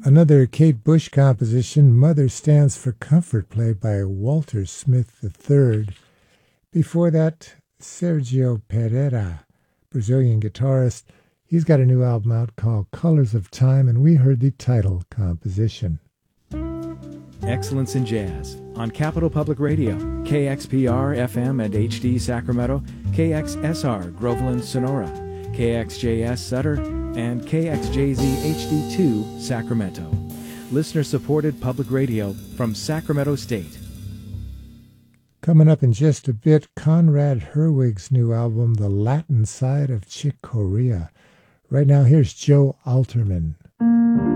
Another Kate Bush composition, Mother Stands for Comfort, played by Walter Smith III. Before that, Sergio Pereira, Brazilian guitarist. He's got a new album out called Colors of Time, and we heard the title composition. Excellence in Jazz on Capital Public Radio, KXPR FM and HD Sacramento, KXSR Groveland Sonora, KXJS Sutter, and KXJZ HD2 Sacramento. Listener-supported public radio from Sacramento State. Coming up in just a bit, Conrad Herwig's new album, The Latin Side of Chick Corea. Right now, here's Joe Alterman.